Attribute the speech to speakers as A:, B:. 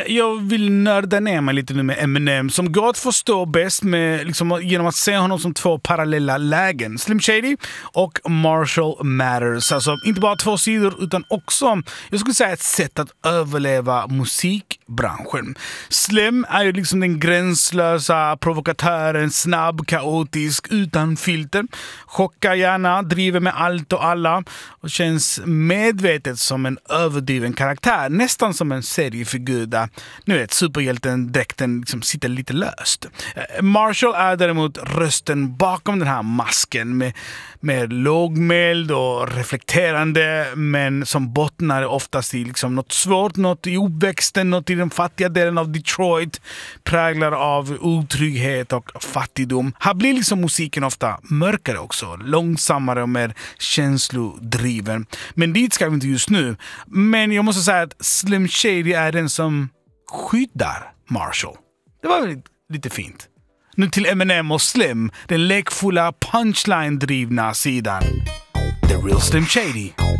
A: Jag vill nörda ner mig lite nu med Eminem, som går att förstå bäst med, liksom, genom att se honom som två parallella lägen. Slim Shady och Marshall Mathers. Alltså inte bara två sidor utan också, jag skulle säga, ett sätt att överleva musikbranschen. Slim är ju liksom den gränslösa provokatören, snabb, kaotisk, utan filter. Chockar gärna, driver med allt och alla och känns medvetet som en överdriven karaktär. Nästan som en seriefigur där, nu vet, superhjälten-dräkten liksom sitter lite löst. Marshall är däremot rösten bakom den här masken med mer lågmäld och reflekterande, men som bottnar oftast i liksom något svårt, något i uppväxten, något i den fattiga delen av Detroit, präglar av otrygghet och fattigdom. Här blir liksom musiken ofta mörkare också, långsammare och mer känslodriven. Men dit ska vi inte just nu. Men jag måste säga att Slim Shady är den som skyddar Marshall. Det var väl lite fint. Nu till Eminem och Slim, den lekfulla punchline-drivna sidan. The Real Slim Shady.